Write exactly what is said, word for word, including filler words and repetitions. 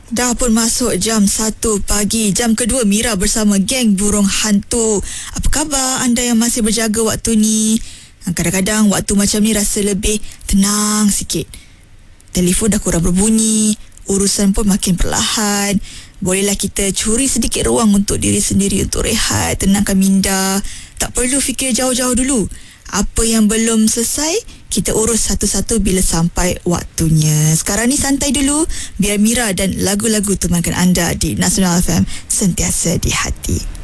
Dah pun masuk jam satu pagi. Jam kedua Mira bersama geng burung hantu. Apa khabar anda yang masih berjaga waktu ni? Kadang-kadang waktu macam ni rasa lebih tenang sikit. Telefon dah kurang berbunyi, urusan pun makin perlahan. Bolehlah kita curi sedikit ruang untuk diri sendiri, untuk rehat, tenangkan minda. Tak perlu fikir jauh-jauh dulu. Apa yang belum selesai, kita urus satu-satu bila sampai waktunya. Sekarang ni santai dulu, biar Mira dan lagu-lagu temankan anda di Nasional F M sentiasa di hati.